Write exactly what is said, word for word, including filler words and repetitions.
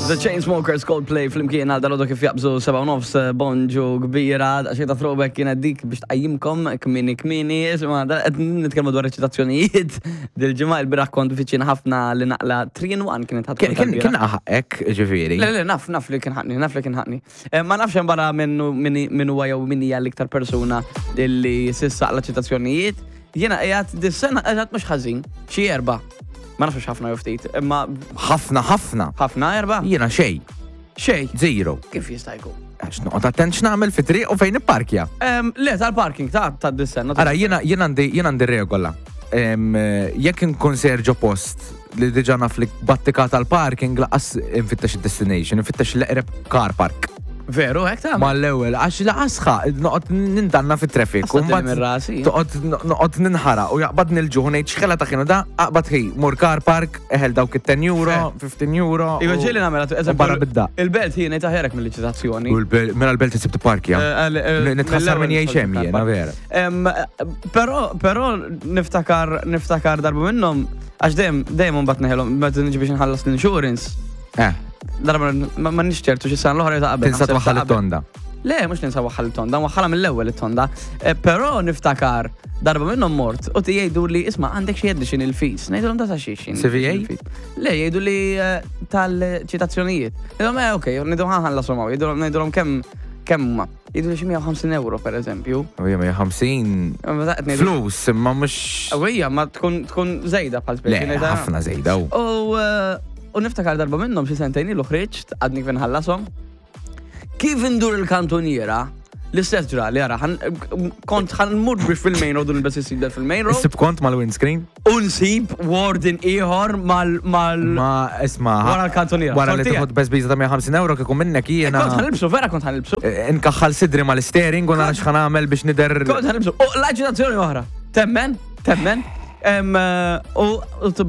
The Chainsmokers Coldplay fl-imkien għal dal-għodu kif jaqbżu seba' u nofs bonġu kbira, xie ta' throwback kienet dik biex tqajjimkom kmini kmini, isma' qed nitkellmu dwar reċitazzjonijiet dil-ġimgħa il-biraħ kont viċin ħafna li naqla three in one kienet ħadd. Kien ħaqek ġifieri. Le le naf naf li kien ħaqni, naf li kien ħaqni. Ma nafx hemm barra minnu min huwa jew min hija l-iktar persuna li sissa qla ċitazzjonijiet. Jiena qiegħed dis-sena qiegħed mhux ħażin, xi erba'. Ma nafx ħafna jew ftit, imma ħafna ħafna. ħafna erba'? Jiena xej. Xej. Zero. Kif jista' jkun? Għax noqgħod attent x'nagħmel fit-triq u fejn nipparkja. Le tal-parking ta' ta' dis-sena. Ara jiena jiena għandi jiena għandi regola. Jekk inkun serġo post li diġà naf li battika tal-parking laqas infittex id-destination, infittex l-eqreb car park. Veru, hekk ta' ma l-ewwel, għax laqasħa, noqgħod nindanna fit-traffic. Noqgħod ninħara u jaqbad nilġu ngħid x'ħela ta' kienu da, aqbad ħej, mur car park, eħel dawk it-ten euro, fifteen euro. Iva ġieli nagħmel eżempju. Barra bidda. Il-belt hija ngħid aħerek mill-liċitazzjoni. U mela l-belt isib tipparkja. Nitħassar minn jgħid xemmi, jiena vera. Però però niftakar niftakar darba minnhom għax dejjem dejjem mbagħad neħelhom meta niġi biex inħallas l-insurance. Eh. Darba ma nix ċertu xi sena l-oħra ta' qabel. Tinsa twaħħal it-tonda. Le, mhux ninsa waħħal it-tonda, waħħalha mill-ewwel it-tonda. Però niftakar darba minnhom mort u jgħidu li isma' għandek xi jeddi il-fees. Ngħidulhom ta' xi C V A? Le, jgħidu li tal-ċitazzjonijiet. Ngħidulhom eh okej, ngħidulhom ħanħallasom hawn, ngħidulhom kemm kemm huma. Jgħidu li xi mija u ħamsin euro pereżempju. Ejja mija u ħamsin flus, imma mhux. Ejja, ma tkun tkun żejda bħal speċi. Le, ħafna żejda. U niftakar darba minnhom xi sentejn ilu ħriġt għadni kif inħallasom. Kif indur il-kantoniera l-istess ġra li ara kont ħanmur biex fil-main road u nilbes is-sidel fil-main road. Issib kont mal-windscreen? U nsib warden ieħor mal mal ma isma' wara l-kantoniera. Wara li tieħod beżbiża ta' mija u ħamsin euro kieku minnek jiena. Kont ħanilbsu, vera kont ħanilbsu. Inkaħħal sidri mal-steering u nara x'ħan nagħmel biex nider. Kont ħanilbsu. U l-aġitazzjoni oħra. Temmen, temmen. U